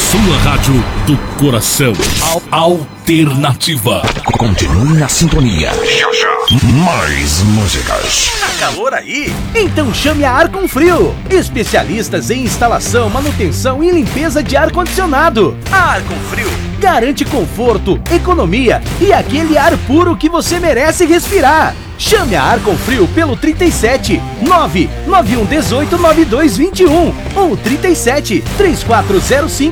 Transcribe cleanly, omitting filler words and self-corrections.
sua rádio do coração. Alternativa. Continue na sintonia. Já, já. Mais músicas. Tá calor aí? Então chame a Arconfrio. Especialistas em instalação, manutenção e limpeza de ar-condicionado. A Arconfrio garante conforto, economia e aquele ar puro que você merece respirar. Chame a Arconfrio pelo 37 99118 9221 ou 37 3405